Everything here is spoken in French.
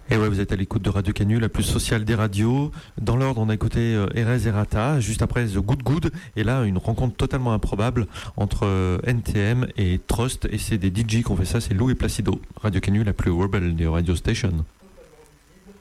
Et ouais, vous êtes à l'écoute de Radio Canu, la plus sociale des radios. Dans l'ordre, on a écouté Erez et Rata, juste après The Good Good, et là, une rencontre totalement improbable entre NTM et Trust, et c'est des DJ qui ont fait ça, c'est Lou et Placido. Radio Canu, la plus rebelle des radio stations.